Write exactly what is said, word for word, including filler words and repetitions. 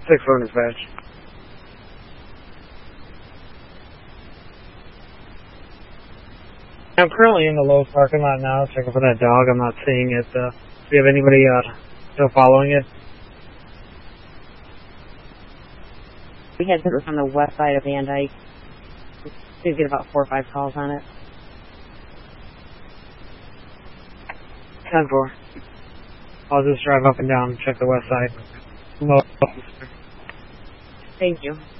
six four dispatch. I'm currently in the Lowe's parking lot now, checking for that dog. I'm not seeing it. Uh, do you have anybody uh, still following it? We had this on the west side of Van Dyke. We did get about four or five calls on it. ten four. I'll just drive up and down and check the west side. Lowe's. Thank you.